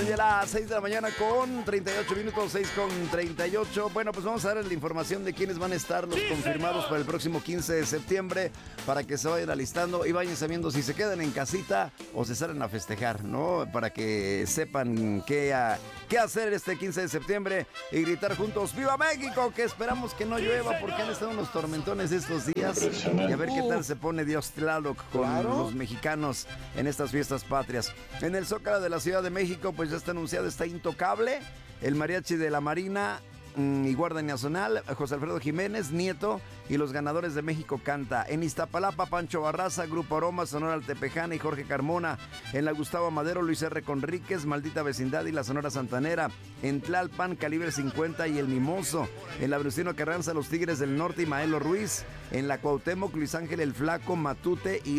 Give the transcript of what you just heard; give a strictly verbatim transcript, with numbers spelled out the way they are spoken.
de las seis de la mañana con treinta y ocho minutos, seis con treinta y ocho. Bueno, pues vamos a darles la información de quiénes van a estar los sí, confirmados señor. Para el próximo quince de septiembre, para que se vayan alistando y vayan sabiendo si se quedan en casita o se salen a festejar, ¿no? Para que sepan qué, a, qué hacer este quince de septiembre y gritar juntos ¡Viva México! Que esperamos que no llueva porque han estado unos tormentones estos días. Y a ver qué tal se pone Dios Tlaloc con claro. los mexicanos en estas fiestas patrias. En el Zócalo de la Ciudad de México, pues ya está anunciado, está Intocable, el mariachi de la Marina y Guardia Nacional, José Alfredo Jiménez, Nieto y los ganadores de México Canta. En Iztapalapa, Pancho Barraza, Grupo Aroma, Sonora Altepejana y Jorge Carmona. En la Gustavo Madero, Luis R. Conríquez, Maldita Vecindad y la Sonora Santanera. En Tlalpan, Calibre cincuenta y El Mimoso. En la Venustiano Carranza, Los Tigres del Norte y Maelo Ruiz. En la Cuauhtémoc, Luis Ángel el Flaco, Matute y